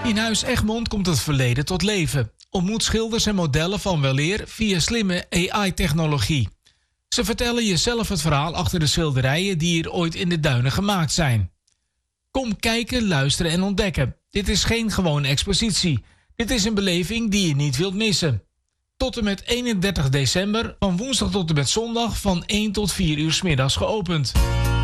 In Huis Egmond komt het verleden tot leven. Ontmoet schilders en modellen van weleer via slimme AI-technologie. Ze vertellen je zelf het verhaal achter de schilderijen die hier ooit in de duinen gemaakt zijn. Kom kijken, luisteren en ontdekken. Dit is geen gewone expositie. Dit is een beleving die je niet wilt missen. Tot en met 31 december, van woensdag tot en met zondag, van 1 tot 4 uur 's middags geopend.